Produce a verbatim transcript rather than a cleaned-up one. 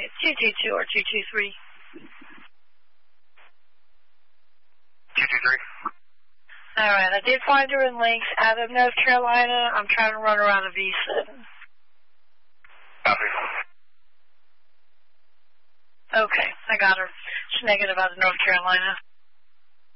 it's two two two or two two three. two two three. All right, I did find her in Links out of North Carolina. I'm trying to run her out of V seven. Copy. Okay, I got her. She's negative out of North Carolina.